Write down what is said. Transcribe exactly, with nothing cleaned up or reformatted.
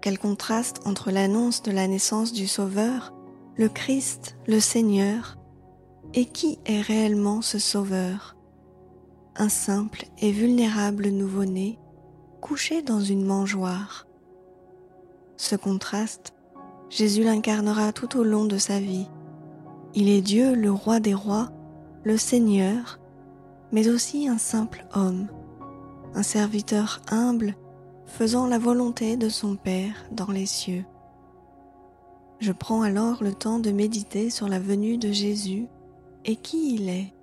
Quel contraste entre l'annonce de la naissance du Sauveur, le Christ, le Seigneur, et qui est réellement ce Sauveur? Un simple et vulnérable nouveau-né, couché dans une mangeoire. Ce contraste, Jésus l'incarnera tout au long de sa vie. Il est Dieu, le roi des rois, le Seigneur, mais aussi un simple homme, un serviteur humble faisant la volonté de son Père dans les cieux. Je prends alors le temps de méditer sur la venue de Jésus et qui il est.